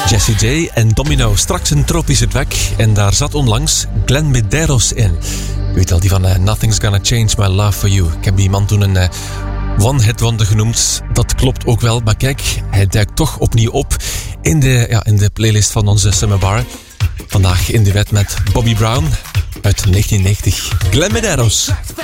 Jessie J en Domino, straks een tropische track. En daar zat onlangs Glenn Medeiros in. Je weet al, die van Nothing's Gonna Change My Love For You. Ik heb die man toen een one-hit wonder genoemd. Dat klopt ook wel, maar kijk, hij duikt toch opnieuw op in de playlist van onze Summer Bar. Vandaag in duet met Bobby Brown uit 1990. Glenn Medeiros.